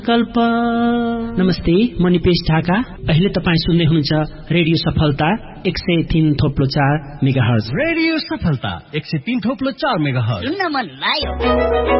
कल्प। नमस्ते, म निपेश ढाका। अहिले तपाईँ सुन्दै हुनुहुन्छ रेडियो सफलता 103.4 मेगाहर्ज। रेडियो सफलता 103.4 मेगाहर्ज। सुन्न मन लाग्यो।